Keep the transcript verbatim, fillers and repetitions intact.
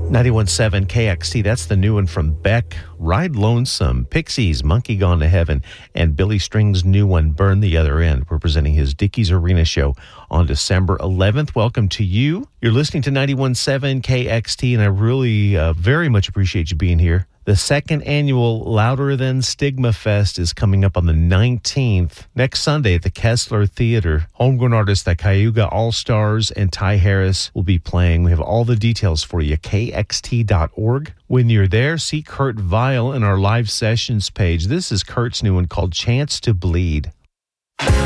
ninety-one point seven K X T, that's the new one from Beck, Ride Lonesome, Pixies, Monkey Gone to Heaven, and Billy String's new one, Burn the Other End. We're presenting his Dickies Arena show on December eleventh. Welcome to you. You're listening to ninety-one point seven K X T, and I really uh, very much appreciate you being here. The second annual Louder Than Stigma Fest is coming up on the nineteenth, next Sunday at the Kessler Theater. Homegrown artists the Cayuga All-Stars and Ty Harris will be playing. We have all the details for you, K X T dot org. When you're there, see Kurt Vile in our live sessions page. This is Kurt's new one called Chance to Bleed.